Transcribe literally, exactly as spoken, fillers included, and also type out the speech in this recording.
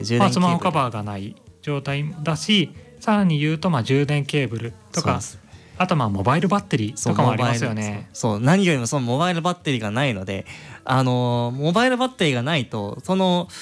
ー、充電ケーブル、 まあ、スマホカバーがない状態だし、さらに言うとまあ充電ケーブルとか、あとまあモバイルバッテリーとかもありますよね。 そう、そう、何よりもそのモバイルバッテリーがないので、あのー、モバイルバッテリーがないとその